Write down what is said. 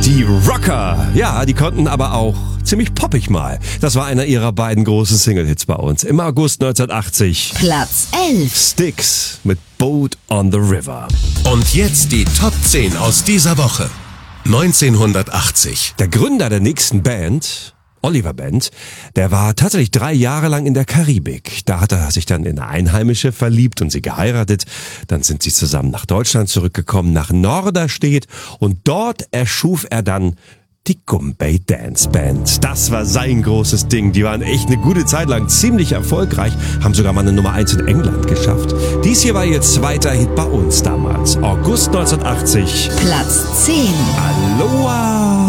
Die Rocker, ja, die konnten aber auch ziemlich poppig mal. Das war einer ihrer beiden großen Single-Hits bei uns. Im August 1980. Platz 11. Styx mit Boat on the River. Und jetzt die Top 10 aus dieser Woche. 1980. Der Gründer der nächsten Band, Oliver Band, der war tatsächlich 3 Jahre lang in der Karibik. Da hat er sich dann in eine Einheimische verliebt und sie geheiratet. Dann sind sie zusammen nach Deutschland zurückgekommen, nach Norderstedt. Und dort erschuf er dann die Goombay Dance Band. Das war sein großes Ding. Die waren echt eine gute Zeit lang ziemlich erfolgreich, haben sogar mal eine Nummer 1 in England geschafft. Dies hier war ihr zweiter Hit bei uns damals. August 1980. Platz 10. Aloha!